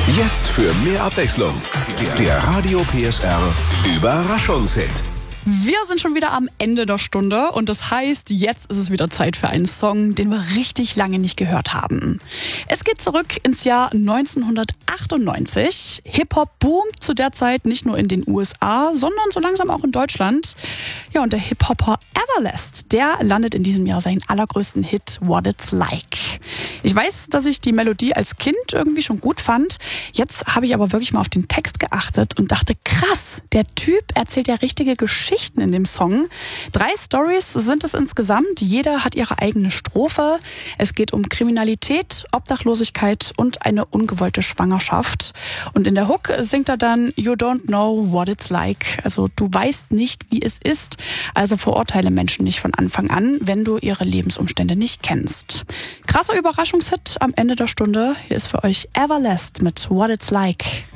Jetzt für mehr Abwechslung. Der Radio PSR Überraschungshit. Wir sind schon wieder am Ende der Stunde und das heißt, jetzt ist es wieder Zeit für einen Song, den wir richtig lange nicht gehört haben. Es geht zurück ins Jahr 1998. Hip-Hop boomt zu der Zeit nicht nur in den USA, sondern so langsam auch in Deutschland. Ja, und der Hip-Hopper Everlast, der landet in diesem Jahr seinen allergrößten Hit What It's Like. Ich weiß, dass ich die Melodie als Kind irgendwie schon gut fand. Jetzt habe ich aber wirklich mal auf den Text geachtet und dachte, krass, der Typ erzählt ja richtige Geschichten in dem Song. 3 Storys sind es insgesamt. Jeder hat ihre eigene Strophe. Es geht um Kriminalität, Obdachlosigkeit und eine ungewollte Schwangerschaft. Und in der Hook singt er dann You don't know what it's like. Also du weißt nicht, wie es ist. Also verurteile Menschen nicht von Anfang an, wenn du ihre Lebensumstände nicht kennst. Krasser Überraschungshit am Ende der Stunde. Hier ist für euch Everlast mit What It's Like.